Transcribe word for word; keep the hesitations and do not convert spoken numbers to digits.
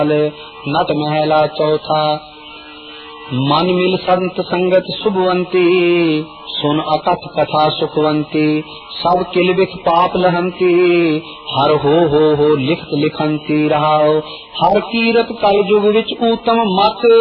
नट महला चौथा। मन मिल संत संगत शुभवंती, सुन अकथ कथा सुखवंती। सब किल बिख पाप लहंती, हर हो हो हो लिखत लिखंती रहाओ। हर कीरत कल युग विच ऊतम मत,